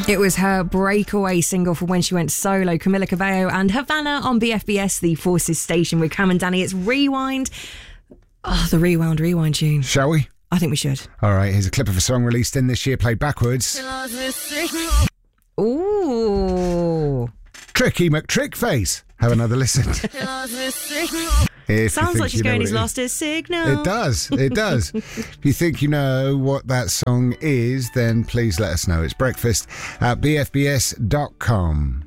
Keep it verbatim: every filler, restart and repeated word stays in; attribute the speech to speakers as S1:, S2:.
S1: It was her breakaway single for when she went solo, Camila Cabello and Havana on B F B S, the Forces station with Cam and Danny. It's Rewind. Oh, the Rewound Rewind tune.
S2: Shall we?
S1: I think we should.
S2: All right, here's a clip of a song released in this year, played backwards.
S1: Ooh.
S2: Tricky McTrickface. Have another listen. If
S1: Sounds like she's going, he's lost his signal.
S2: It does, it does. If you think you know what that song is, then please let us know. It's breakfast at b f b s dot com.